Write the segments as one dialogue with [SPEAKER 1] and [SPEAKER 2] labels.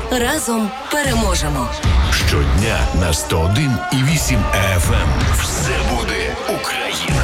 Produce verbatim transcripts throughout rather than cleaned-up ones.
[SPEAKER 1] Разом переможемо.
[SPEAKER 2] Щодня на сто один і вісім еф ем. Все буде Україна.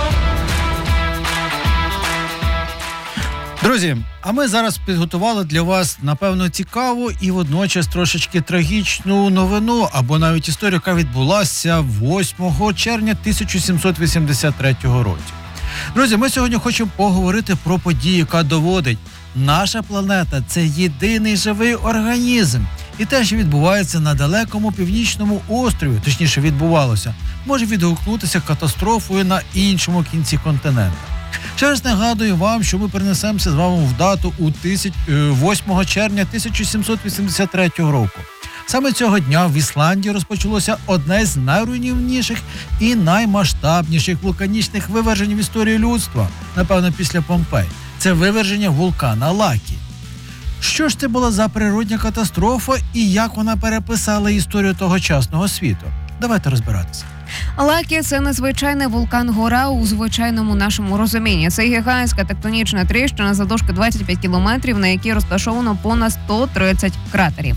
[SPEAKER 3] Друзі, а ми зараз підготували для вас, напевно, цікаву і водночас трошечки трагічну новину, або навіть історію, яка відбулася восьмого червня тисяча сімсот вісімдесят третього року. Друзі, ми сьогодні хочемо поговорити про подію, яка доводить, наша планета – це єдиний живий організм. І те, що відбувається на далекому північному острові, точніше відбувалося, може відгукнутися катастрофою на іншому кінці континенту. Ще раз нагадую вам, що ми перенесемося з вами в дату у восьмого червня тисяча сімсот вісімдесят третього року. Саме цього дня в Ісландії розпочалося одне з найруйнівніших і наймасштабніших вулканічних вивержень в історії людства, напевно, після Помпей. Це виверження вулкана Лакі. Що ж це була за природня катастрофа і як вона переписала історію тогочасного світу? Давайте розбиратися.
[SPEAKER 4] Лакі – це незвичайний вулкан-гора у звичайному нашому розумінні. Це гігантська тектонічна тріщина завдовжки двадцять п'ять кілометрів, на якій розташовано понад сто тридцять кратерів.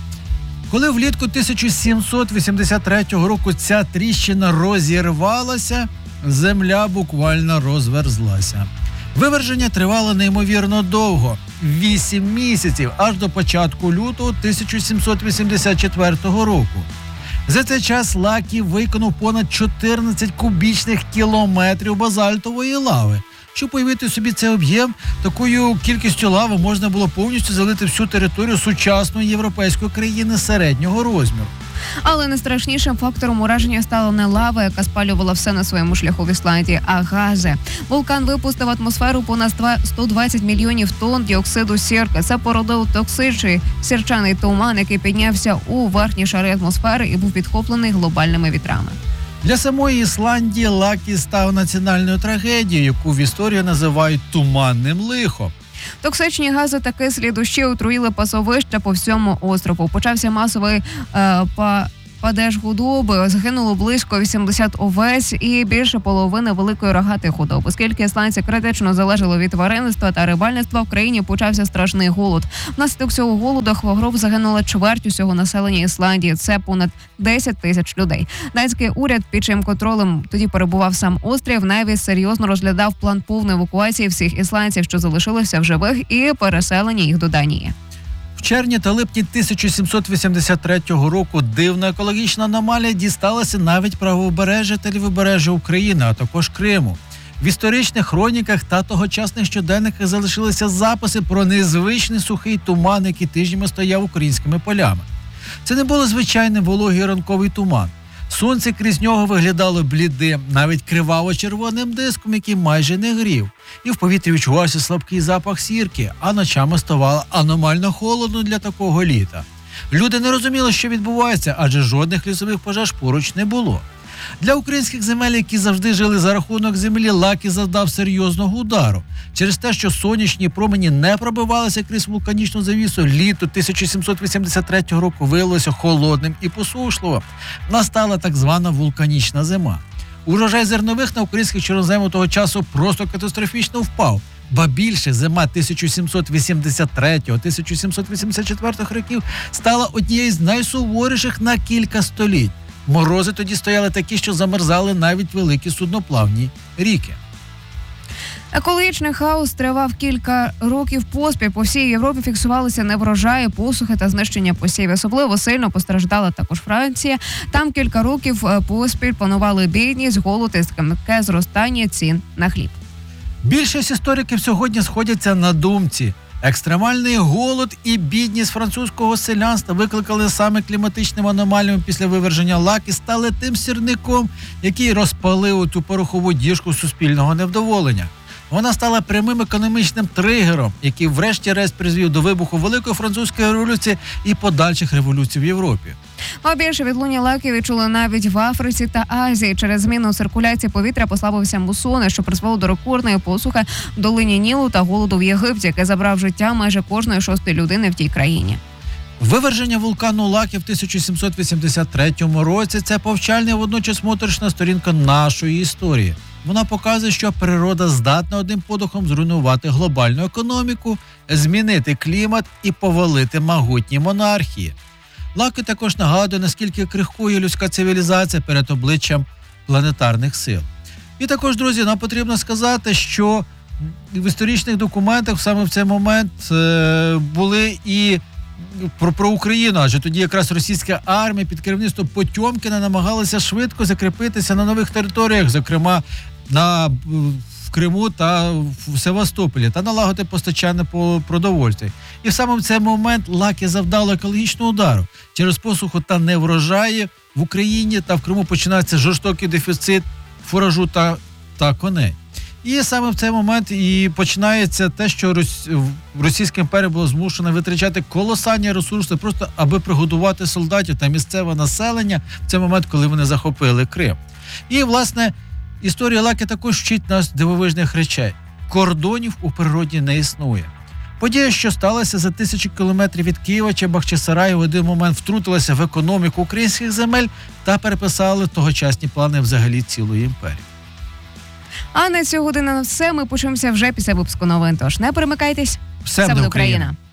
[SPEAKER 3] Коли влітку тисяча сімсот вісімдесят третього року ця тріщина розірвалася, земля буквально розверзлася. Виверження тривало неймовірно довго – вісім місяців, аж до початку лютого тисяча сімсот вісімдесят четвертого року. За цей час Лакі виконав понад чотирнадцять кубічних кілометрів базальтової лави. Щоб уявити собі цей об'єм, такою кількістю лави можна було повністю залити всю територію сучасної європейської країни середнього розміру.
[SPEAKER 4] Але найстрашнішим фактором ураження стала не лава, яка спалювала все на своєму шляху в Ісландії, а гази. Вулкан випустив в атмосферу понад сто двадцять мільйонів тонн діоксиду сірки. Це породив токсичний сірчаний туман, який піднявся у верхні шари атмосфери і був підхоплений глобальними вітрами.
[SPEAKER 3] Для самої Ісландії Лакі став національною трагедією, яку в історії називають туманним лихом.
[SPEAKER 4] Токсичні гази та кислі дощі отруїли пасовища по всьому острову. Почався масовий е, па... падеж худоби, згинуло близько вісімдесят овець і більше половини великої рогатої худоби. Оскільки ісландці критично залежали від тваринництва та рибальництва, в країні почався страшний голод. Внаслідок цього голоду хвороб загинула чверть усього населення Ісландії. Це понад десять тисяч людей. Данський уряд, під чим контролем тоді перебував сам острів, навіть серйозно розглядав план повної евакуації всіх ісландців, що залишилися в живих, і переселення їх до Данії.
[SPEAKER 3] В червні та липні тисяча сімсот вісімдесят третього року дивна екологічна аномалія дісталася навіть правобережжя та лівобережжя України, а також Криму. В історичних хроніках та тогочасних щоденниках залишилися записи про незвичний сухий туман, який тижнями стояв українськими полями. Це не було звичайний вологий ранковий туман. Сонце крізь нього виглядало блідим, навіть криваво-червоним диском, який майже не грів. І в повітрі відчувався слабкий запах сірки, а ночами ставало аномально холодно для такого літа. Люди не розуміли, що відбувається, адже жодних лісових пожеж поруч не було. Для українських земель, які завжди жили за рахунок землі, Лакі завдав серйозного удару. Через те, що сонячні промені не пробивалися крізь вулканічну завісу, літо тисяча сімсот вісімдесят третього року виявилося холодним і посушливим. Настала так звана вулканічна зима. Урожай зернових на українських чорноземах того часу просто катастрофічно впав. Ба більше, зима тисяча сімсот вісімдесят третього - тисяча сімсот вісімдесят четвертого років стала однією з найсуворіших на кілька століть. Морози тоді стояли такі, що замерзали навіть великі судноплавні ріки.
[SPEAKER 4] Екологічний хаос тривав кілька років поспіль. По всій Європі фіксувалися неврожаї, посухи та знищення посівів. Особливо сильно постраждала також Франція. Там кілька років поспіль панували бідність, голод і стрімке зростання цін на хліб.
[SPEAKER 3] Більшість істориків сьогодні сходяться на думці. Екстремальний голод і бідність французького селянства викликали саме кліматичними аномаліями після виверження Лакі, стали тим сірником, який розпалив цю порохову діжку суспільного невдоволення. Вона стала прямим економічним тригером, який врешті-решт призвів до вибуху Великої французької революції і подальших революцій в Європі.
[SPEAKER 4] А більше відлуння Лакі відчули навіть в Африці та Азії. Через зміну циркуляції повітря послабився мусон, що призвело до рекордної посухи в долині Нілу та голоду в Єгипті, який забрав життя майже кожної шостої людини в тій країні.
[SPEAKER 3] Виверження вулкану Лакі в тисяча сімсот вісімдесят третьому році – це повчальна і водночас моторошна сторінка нашої історії. Вона показує, що природа здатна одним подухом зруйнувати глобальну економіку, змінити клімат і повалити могутні монархії. Лаки також нагадує, наскільки крихкує людська цивілізація перед обличчям планетарних сил. І також, друзі, нам потрібно сказати, що в історичних документах саме в цей момент е, були і про, про Україну, адже тоді якраз російська армія під керівництвом Потьомкіна намагалася швидко закріпитися на нових територіях, зокрема на, в Криму та в Севастополі, та налагодити постачання по продовольстві. І саме в цей момент Лаки завдало екологічного удару. Через посуху та неврожаї в Україні та в Криму починається жорстокий дефіцит фуражу та, та коней. І саме в цей момент і починається те, що Російська імперія була змушена витрачати колосальні ресурси просто аби пригодувати солдатів та місцеве населення в цей момент, коли вони захопили Крим. І, власне, історія Лаки також вчить нас дивовижних речей. Кордонів у природі не існує. Подія, що сталася за тисячі кілометрів від Києва чи Бахчисараю, в один момент втрутилася в економіку українських земель та переписали тогочасні плани взагалі цілої імперії.
[SPEAKER 4] А на цю годину на все. Ми почуємося вже після випуску новин. Тож не перемикайтесь.
[SPEAKER 3] Все
[SPEAKER 4] буде
[SPEAKER 3] буде
[SPEAKER 4] Україна.
[SPEAKER 3] Україна.